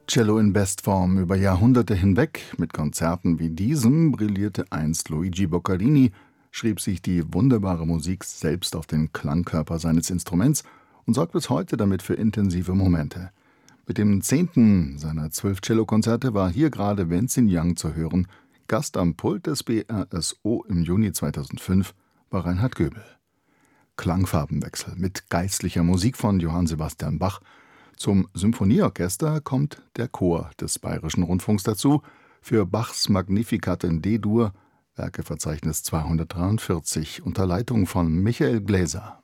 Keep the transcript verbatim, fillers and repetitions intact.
Cello in Bestform über Jahrhunderte hinweg. Mit Konzerten wie diesem brillierte einst Luigi Boccherini, schrieb sich die wunderbare Musik selbst auf den Klangkörper seines Instruments und sorgt bis heute damit für intensive Momente. Mit dem zehnten seiner zwölf Cellokonzerte war hier gerade Wenzin Yang zu hören. Gast am Pult des B R S O im Juni zweitausendfünf war Reinhard Göbel. Klangfarbenwechsel mit geistlicher Musik von Johann Sebastian Bach. Zum Symphonieorchester kommt der Chor des Bayerischen Rundfunks dazu, für Bachs Magnificat in D-Dur, Werkeverzeichnis zweihundertdreiundvierzig, unter Leitung von Michael Gläser.